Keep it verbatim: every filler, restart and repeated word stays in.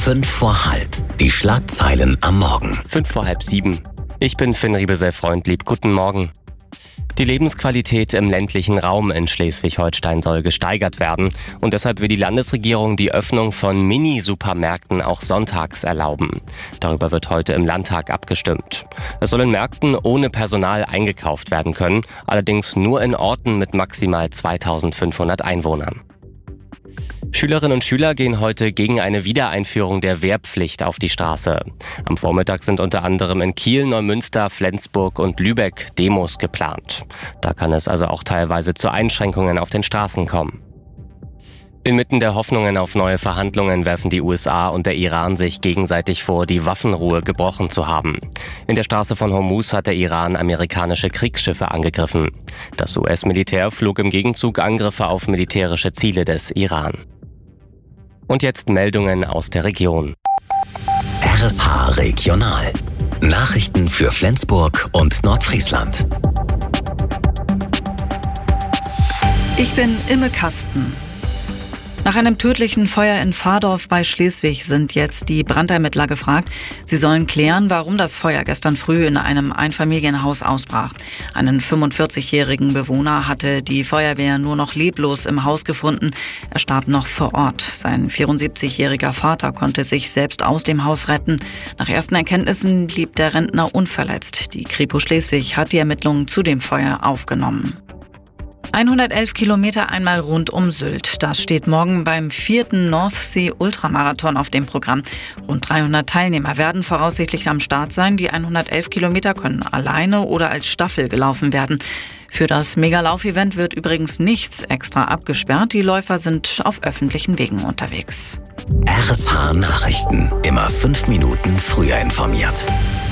Fünf vor halb. Die Schlagzeilen am Morgen. Fünf vor halb sieben. Ich bin Finn Riebesell-Freundlieb. Guten Morgen. Die Lebensqualität im ländlichen Raum in Schleswig-Holstein soll gesteigert werden und deshalb will die Landesregierung die Öffnung von Mini-Supermärkten auch sonntags erlauben. Darüber wird heute im Landtag abgestimmt. Es soll in Märkten ohne Personal eingekauft werden können, allerdings nur in Orten mit maximal zweitausendfünfhundert Einwohnern. Schülerinnen und Schüler gehen heute gegen eine Wiedereinführung der Wehrpflicht auf die Straße. Am Vormittag sind unter anderem in Kiel, Neumünster, Flensburg und Lübeck Demos geplant. Da kann es also auch teilweise zu Einschränkungen auf den Straßen kommen. Inmitten der Hoffnungen auf neue Verhandlungen werfen die U S A und der Iran sich gegenseitig vor, die Waffenruhe gebrochen zu haben. In der Straße von Hormuz hat der Iran amerikanische Kriegsschiffe angegriffen. Das U S-Militär flog im Gegenzug Angriffe auf militärische Ziele des Iran. Und jetzt Meldungen aus der Region. R S H Regional. Nachrichten für Flensburg und Nordfriesland. Ich bin Imme Kasten. Nach einem tödlichen Feuer in Vardorf bei Schleswig sind jetzt die Brandermittler gefragt. Sie sollen klären, warum das Feuer gestern früh in einem Einfamilienhaus ausbrach. Einen fünfundvierzigjährigen Bewohner hatte die Feuerwehr nur noch leblos im Haus gefunden. Er starb noch vor Ort. Sein vierundsiebzigjähriger Vater konnte sich selbst aus dem Haus retten. Nach ersten Erkenntnissen blieb der Rentner unverletzt. Die Kripo Schleswig hat die Ermittlungen zu dem Feuer aufgenommen. hundertelf Kilometer einmal rund um Sylt. Das steht morgen beim vierten Northsea Ultramarathon auf dem Programm. Rund dreihundert Teilnehmer werden voraussichtlich am Start sein. Die hundertelf Kilometer können alleine oder als Staffel gelaufen werden. Für das Megalauf-Event wird übrigens nichts extra abgesperrt. Die Läufer sind auf öffentlichen Wegen unterwegs. R S H Nachrichten. Immer fünf Minuten früher informiert.